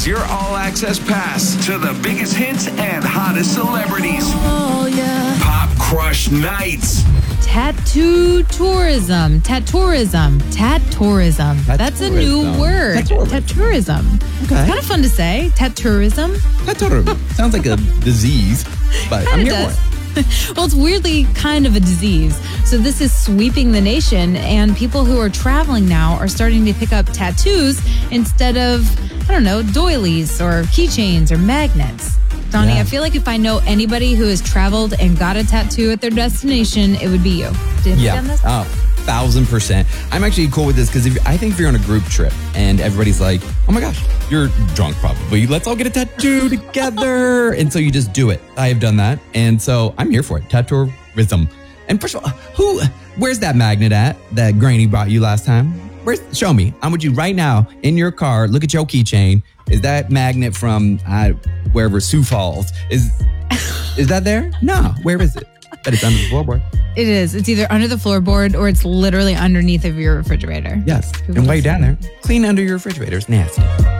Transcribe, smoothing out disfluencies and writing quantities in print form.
is your all-access pass to the biggest hits and hottest celebrities. Oh, yeah. Pop Crush Nights. Tattoo tourism. Tattoorism. Tat-tourism. That's a new word. Tattoorism. Okay. It's kind of fun to say. Tattoorism. Tattoorism. Sounds like a disease, but I'm here for it. Well, it's weirdly kind of a disease. So this is sweeping the nation, and people who are traveling now are starting to pick up tattoos instead of, I don't know, doilies or keychains or magnets. Donnie, Yeah. I feel like if I know anybody who has traveled and got a tattoo at their destination, it would be you. Have you done this? Oh, 1,000%. I'm actually cool with this because I think if you're on a group trip and everybody's like, oh my gosh, you're drunk probably. Let's all get a tattoo together. And so you just do it. I have done that. And so I'm here for it. Tattooism. And first of all, where's that magnet at that Granny brought you last time? Show me. I'm with you right now in your car. Look at your keychain. Is that magnet from wherever Sioux Falls? Is that there? No. Where is it? But it's under the floorboard. It is. It's either under the floorboard or it's literally underneath of your refrigerator. Yes. And while you're down there, clean under your refrigerator. It's nasty.